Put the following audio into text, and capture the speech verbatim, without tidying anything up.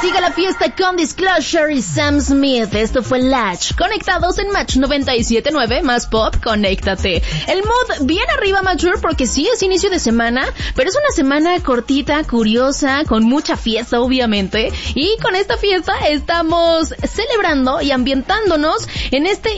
sigue la fiesta con Disclosure y Sam Smith. Esto fue Latch. Conectados en Match noventa y siete punto nueve, más pop, conéctate. El mood bien arriba, Mature, porque sí es inicio de semana, pero es una semana cortita, curiosa, con mucha fiesta, obviamente. Y con esta fiesta estamos celebrando y ambientándonos en este